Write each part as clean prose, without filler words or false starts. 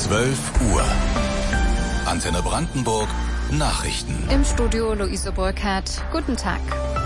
12 Uhr. Antenne Brandenburg Nachrichten. Im Studio Luise Burkhardt. Guten Tag.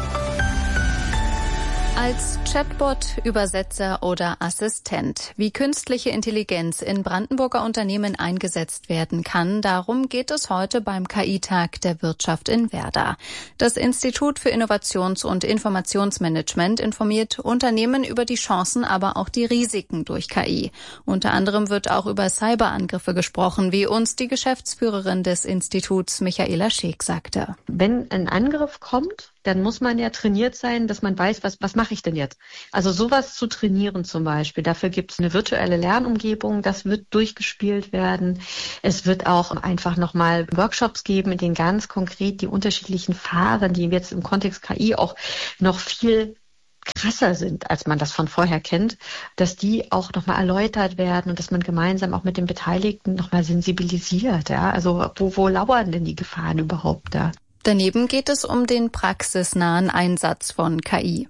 Als Chatbot, Übersetzer oder Assistent, wie künstliche Intelligenz in Brandenburger Unternehmen eingesetzt werden kann, darum geht es heute beim KI-Tag der Wirtschaft in Werder. Das Institut für Innovations- und Informationsmanagement informiert Unternehmen über die Chancen, aber auch die Risiken durch KI. Unter anderem wird auch über Cyberangriffe gesprochen, wie uns die Geschäftsführerin des Instituts Michaela Scheek sagte. Wenn ein Angriff kommt, dann muss man ja trainiert sein, dass man weiß, was mache ich denn jetzt? Also sowas zu trainieren zum Beispiel. Dafür gibt es eine virtuelle Lernumgebung, das wird durchgespielt werden. Es wird auch einfach nochmal Workshops geben, in denen ganz konkret die unterschiedlichen Phasen, die jetzt im Kontext KI auch noch viel krasser sind, als man das von vorher kennt, dass die auch nochmal erläutert werden und dass man gemeinsam auch mit den Beteiligten nochmal sensibilisiert. Ja? Also wo lauern denn die Gefahren überhaupt da? Daneben geht es um den praxisnahen Einsatz von KI.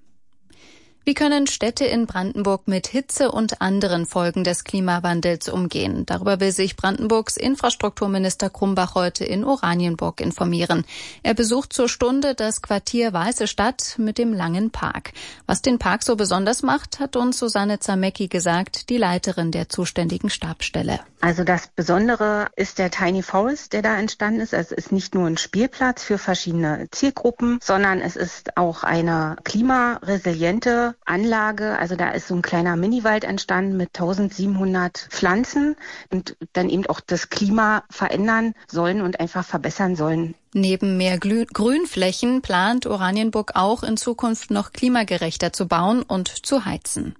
Wie können Städte in Brandenburg mit Hitze und anderen Folgen des Klimawandels umgehen? Darüber will sich Brandenburgs Infrastrukturminister Krumbach heute in Oranienburg informieren. Er besucht zur Stunde das Quartier Weiße Stadt mit dem langen Park. Was den Park so besonders macht, hat uns Susanne Zamecki gesagt, die Leiterin der zuständigen Stabsstelle. Also das Besondere ist der Tiny Forest, der da entstanden ist. Es ist nicht nur ein Spielplatz für verschiedene Zielgruppen, sondern es ist auch eine klimaresiliente Anlage. Also da ist so ein kleiner Miniwald entstanden mit 1700 Pflanzen und dann eben auch das Klima verändern sollen und einfach verbessern sollen. Neben mehr Grünflächen plant Oranienburg auch in Zukunft noch klimagerechter zu bauen und zu heizen.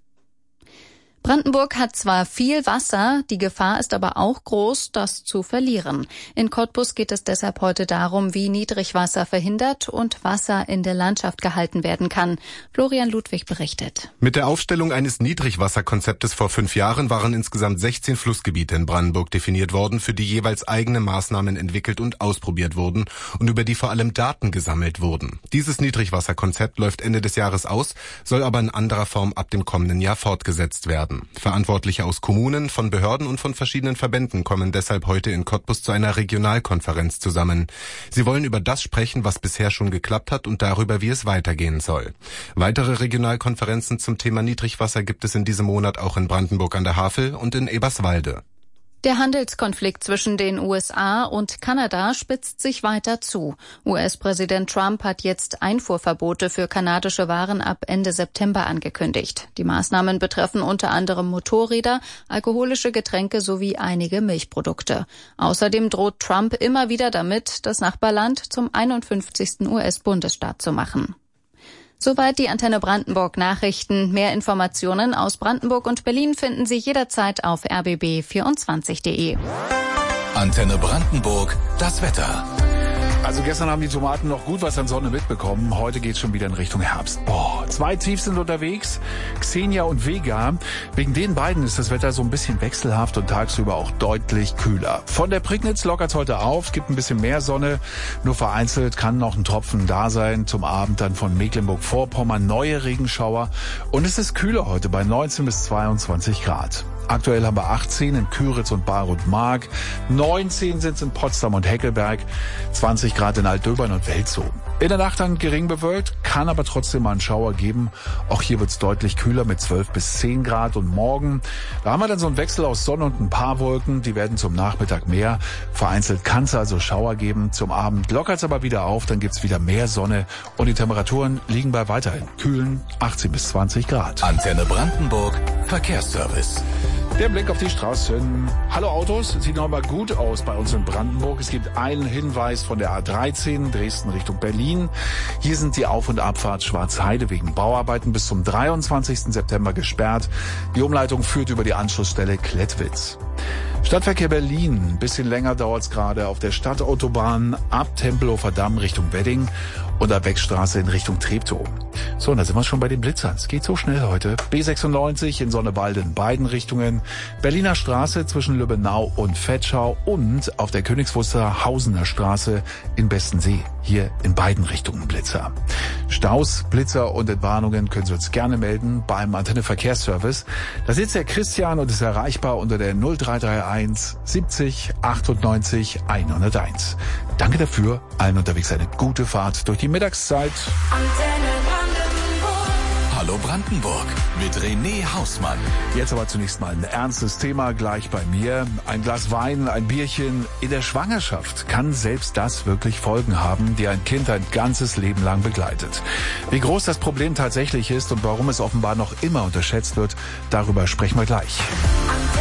Brandenburg hat zwar viel Wasser, die Gefahr ist aber auch groß, das zu verlieren. In Cottbus geht es deshalb heute darum, wie Niedrigwasser verhindert und Wasser in der Landschaft gehalten werden kann. Florian Ludwig berichtet. Mit der Aufstellung eines Niedrigwasserkonzeptes vor 5 Jahren waren insgesamt 16 Flussgebiete in Brandenburg definiert worden, für die jeweils eigene Maßnahmen entwickelt und ausprobiert wurden und über die vor allem Daten gesammelt wurden. Dieses Niedrigwasserkonzept läuft Ende des Jahres aus, soll aber in anderer Form ab dem kommenden Jahr fortgesetzt werden. Verantwortliche aus Kommunen, von Behörden und von verschiedenen Verbänden kommen deshalb heute in Cottbus zu einer Regionalkonferenz zusammen. Sie wollen über das sprechen, was bisher schon geklappt hat und darüber, wie es weitergehen soll. Weitere Regionalkonferenzen zum Thema Niedrigwasser gibt es in diesem Monat auch in Brandenburg an der Havel und in Eberswalde. Der Handelskonflikt zwischen den USA und Kanada spitzt sich weiter zu. US-Präsident Trump hat jetzt Einfuhrverbote für kanadische Waren ab Ende September angekündigt. Die Maßnahmen betreffen unter anderem Motorräder, alkoholische Getränke sowie einige Milchprodukte. Außerdem droht Trump immer wieder damit, das Nachbarland zum 51. US-Bundesstaat zu machen. Soweit die Antenne Brandenburg Nachrichten. Mehr Informationen aus Brandenburg und Berlin finden Sie jederzeit auf rbb24.de. Antenne Brandenburg, das Wetter. Also gestern haben die Tomaten noch gut was an Sonne mitbekommen. Heute geht's schon wieder in Richtung Herbst. 2 Tiefs sind unterwegs, Xenia und Vega. Wegen den beiden ist das Wetter so ein bisschen wechselhaft und tagsüber auch deutlich kühler. Von der Prignitz lockert's heute auf, es gibt ein bisschen mehr Sonne. Nur vereinzelt kann noch ein Tropfen da sein. Zum Abend dann von Mecklenburg-Vorpommern neue Regenschauer. Und es ist kühler heute bei 19 bis 22 Grad. Aktuell haben wir 18 in Küritz und Baar-und-Mark, 19 sind es in Potsdam und Heckelberg, 20 Grad in Altdöbern und Welzow. In der Nacht dann gering bewölkt, kann aber trotzdem mal einen Schauer geben. Auch hier wird es deutlich kühler mit 12 bis 10 Grad. Und morgen, da haben wir dann so einen Wechsel aus Sonne und ein paar Wolken. Die werden zum Nachmittag mehr. Vereinzelt kann es also Schauer geben. Zum Abend lockert es aber wieder auf, dann gibt es wieder mehr Sonne. Und die Temperaturen liegen bei weiterhin kühlen 18 bis 20 Grad. Antenne Brandenburg, Verkehrsservice. Der Blick auf die Straßen. Hallo Autos, sieht noch mal gut aus bei uns in Brandenburg. Es gibt einen Hinweis von der A13, Dresden Richtung Berlin. Hier sind die Auf- und Abfahrt Schwarzheide wegen Bauarbeiten bis zum 23. September gesperrt. Die Umleitung führt über die Anschlussstelle Klettwitz. Stadtverkehr Berlin. Ein bisschen länger dauert es gerade auf der Stadtautobahn ab Tempelhofer Damm Richtung Wedding. und der Beckstraße in Richtung Treptow. So, und da sind wir schon bei den Blitzern. Es geht so schnell heute. B96 in Sonnewalde in beiden Richtungen, Berliner Straße zwischen Lübbenau und Vetschau und auf der Königswusterhausener Straße in Bestensee. Hier in beiden Richtungen Blitzer. Staus, Blitzer und Entwarnungen können Sie uns gerne melden beim Antenne Verkehrsservice. Da sitzt der Christian und ist erreichbar unter der 0331 70 98 101. Danke dafür. Allen unterwegs eine gute Fahrt durch die Mittagszeit. Hallo Brandenburg mit René Hausmann. Jetzt aber zunächst mal ein ernstes Thema gleich bei mir. Ein Glas Wein, ein Bierchen in der Schwangerschaft. Kann selbst das wirklich Folgen haben, die ein Kind ein ganzes Leben lang begleitet? Wie groß das Problem tatsächlich ist und warum es offenbar noch immer unterschätzt wird, darüber sprechen wir gleich.